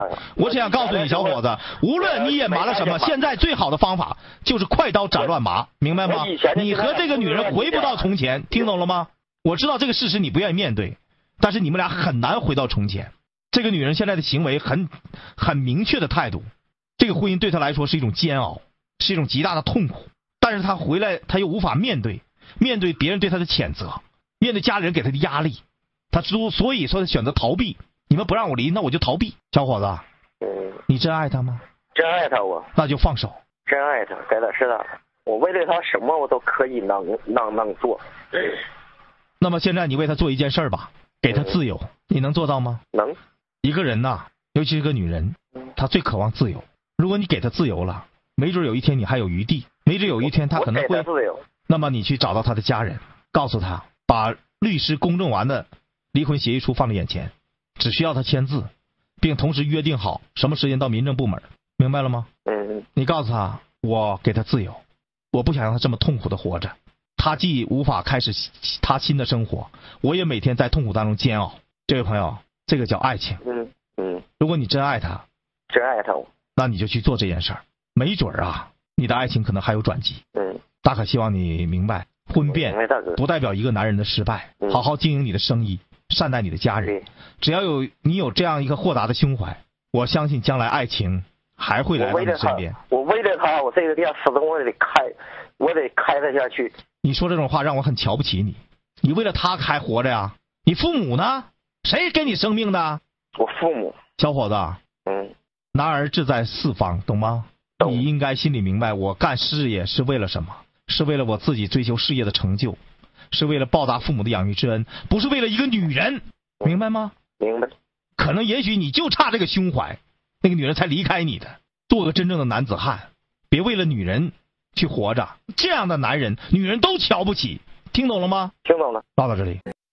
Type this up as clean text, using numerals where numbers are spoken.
我只想告诉你，小伙子，无论你隐瞒了什么，现在最好的方法就是快刀斩乱麻，明白吗？你和这个女人回不到从前，听懂了吗？我知道这个事实你不愿意面对，但是你们俩很难回到从前。这个女人现在的行为很明确的态度，这个婚姻对她来说是一种煎熬，是一种极大的痛苦。但是她回来，她又无法面对别人对她的谴责，面对家人给她的压力，她所以说她选择逃避。你们不让我离，那我就逃避。小伙子，你真爱她吗？ 真爱她，我那就放手。 真爱她，该的是的，我为了她什么我都可以能做。 那么现在你为她做一件事吧，给她自由，你能做到吗？ 能。 一个人呐，尤其是个女人，她最渴望自由。如果你给她自由了，没准有一天你还有余地，没准有一天她可能会。 自由。 那么你去找到她的家人，告诉她，把律师公证完的离婚协议书放在眼前，只需要她签字，并同时约定好什么时间到民政部门，明白了吗？你告诉她，我给她自由，我不想让她这么痛苦的活着。她既无法开始她新的生活，我也每天在痛苦当中煎熬。这位朋友，这个叫爱情。如果你真爱她，那你就去做这件事儿，没准啊，你的爱情可能还有转机。大可希望你明白，婚变不代表一个男人的失败。好好经营你的生意，善待你的家人。只要你有这样一个豁达的胸怀，我相信将来爱情还会来到你身边。 我为了他，我这个店始终我得开得下去。 你说这种话让我很瞧不起你。你为了他还活着呀？你父母呢？谁给你生命的？ 我父母。 小伙子，男儿志在四方，懂吗？你应该心里明白，我干事业是为了什么？是为了我自己追求事业的成就，是为了报答父母的养育之恩，不是为了一个女人，明白吗？ 明白。 可能也许你就差这个胸怀，那个女人才离开你的。做个真正的男子汉，别为了女人去活着。这样的男人，女人都瞧不起，听懂了吗？ 听懂了。 唠到这里。